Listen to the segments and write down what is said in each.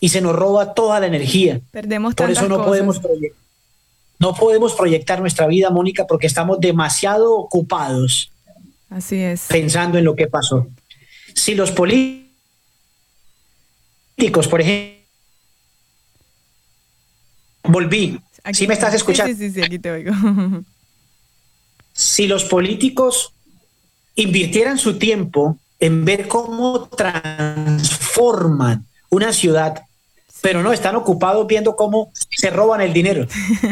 y se nos roba toda la energía. Perdemos Por tantas eso cosas. no podemos proyectar nuestra vida, Mónica, porque estamos demasiado ocupados Así es. pensando en lo que pasó. Si los políticos, por ejemplo, volví, Aquí, ¿sí me estás escuchando? sí, aquí te oigo. Si los políticos invirtieran su tiempo en ver cómo transforman una ciudad, pero no están ocupados viendo cómo se roban el dinero.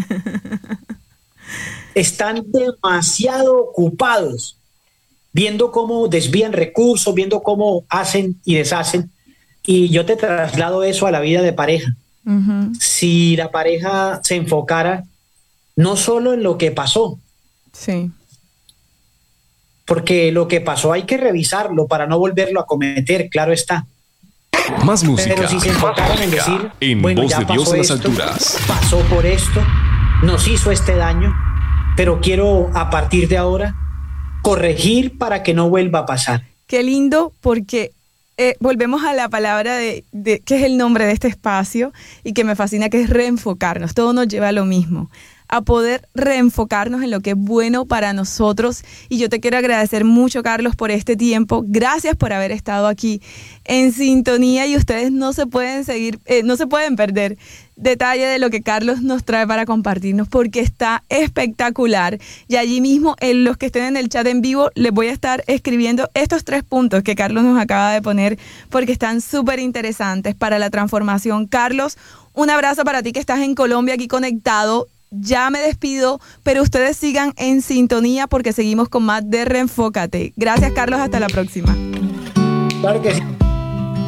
Están demasiado ocupados viendo cómo desvían recursos, viendo cómo hacen y deshacen. Y yo te traslado eso a la vida de pareja. Uh-huh. Si la pareja se enfocara no solo en lo que pasó, Sí. porque lo que pasó hay que revisarlo para no volverlo a cometer, claro está. Más música, Pero si se enfocaran en decir, en bueno, Voz ya de Dios pasó en las esto, alturas. pasó por esto, nos hizo este daño, pero quiero a partir de ahora corregir para que no vuelva a pasar. Qué lindo, porque volvemos a la palabra de que es el nombre de este espacio y que me fascina, que es reenfocarnos. Todo nos lleva a lo mismo, a poder reenfocarnos en lo que es bueno para nosotros. Y yo te quiero agradecer mucho, Carlos, por este tiempo. Gracias por haber estado aquí en sintonía, y ustedes no se pueden perder detalle de lo que Carlos nos trae para compartirnos, porque está espectacular. Y allí mismo, en los que estén en el chat en vivo, les voy a estar escribiendo estos 3 puntos que Carlos nos acaba de poner, porque están súper interesantes para la transformación. Carlos, un abrazo para ti que estás en Colombia, aquí conectado. Ya me despido, pero ustedes sigan en sintonía porque seguimos con más de Reenfócate. Gracias, Carlos, hasta la próxima. Claro que sí.